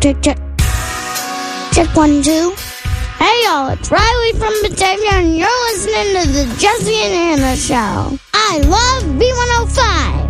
Check, check. Check 1, 2. Hey, y'all, it's Riley from Batavia, and you're listening to the Jesse and Anna Show. I love B105.